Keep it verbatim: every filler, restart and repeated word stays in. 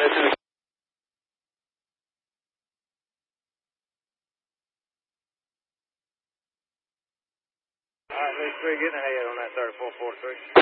that's in the All right, Lee three, getting ahead on that thirty-four forty-three.